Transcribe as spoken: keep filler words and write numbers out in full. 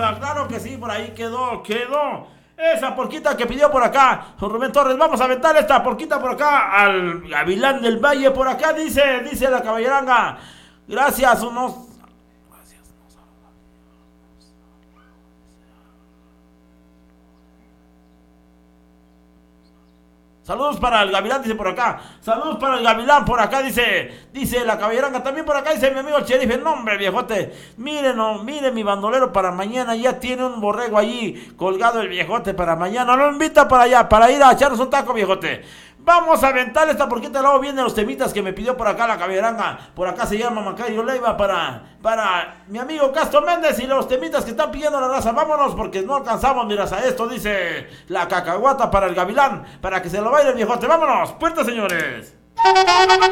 raza, claro que sí, por ahí quedó, quedó. Esa porquita que pidió por acá Rubén Torres. Vamos a aventar esta porquita por acá al Gavilán del Valle. Por acá dice, dice la caballeranga. Gracias, unos... Saludos para el Gavilán, dice por acá. Saludos para el Gavilán, por acá dice. Dice la caballeranga. También por acá dice mi amigo el sheriff. No, hombre, viejote. Miren, no, miren mi bandolero para mañana. Ya tiene un borrego allí colgado el viejote para mañana. Lo invita para allá, para ir a echarnos un taco, viejote. Vamos a aventar esta porquita. Luego vienen los temitas que me pidió por acá la caballeranga. Por acá se llama Macario Leiva para, para mi amigo Castro Méndez y los temitas que están pidiendo la raza. Vámonos porque no alcanzamos, mi raza. Esto dice la cacahuata para el Gavilán, para que se lo baile el viejote. Vámonos, puerta, señores.